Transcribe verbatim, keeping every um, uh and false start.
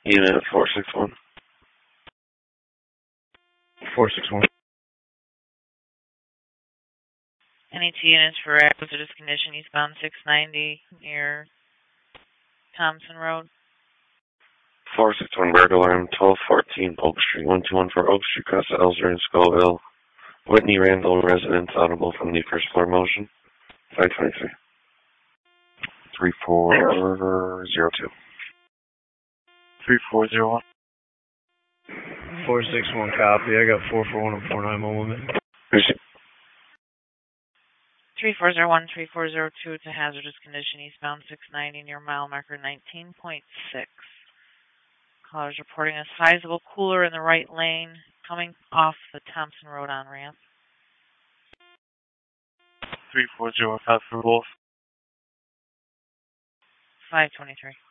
Unit four six one. four six one. N E T units for hazardous condition eastbound six ninety near Thompson Road. four six one bird alarm, twelve fourteen Oak Street, one two one for Oak Street, Casa Elser and Scoville. Whitney Randall, residence audible from the first floor motion. five twenty-three. three four zero two. three four zero one. four six one copy. I got four four one and four nine moment. three four zero one, three four zero two to hazardous condition eastbound six ninety near mile marker nineteen point six. Callers reporting a sizable cooler in the right lane coming off the Thompson Road on-ramp. three four zero five for both. five twenty-three.